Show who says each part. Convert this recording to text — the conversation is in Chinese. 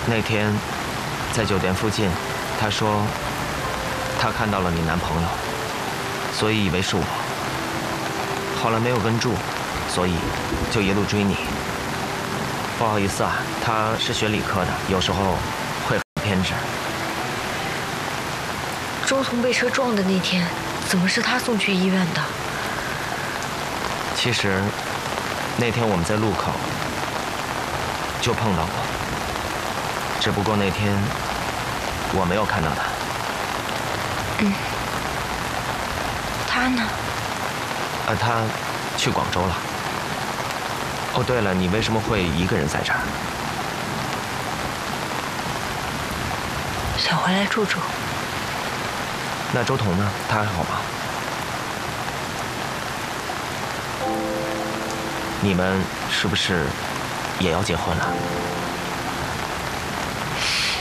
Speaker 1: 那天在酒店附近，他说他看到了你男朋友，所以以为是我。后来没有跟住，所以就一路追你。不好意思啊，他是学理科的，有时候会很偏执。
Speaker 2: 周彤被车撞的那天，怎么是他送去医院的？
Speaker 1: 其实那天我们在路口就碰到过，只不过那天我没有看到他。
Speaker 2: 他呢？
Speaker 1: 他去广州了。哦，对了，你为什么会一个人在这儿？
Speaker 2: 想回来住住。
Speaker 1: 那周彤呢？他还好吗？你们是不是也要结婚了？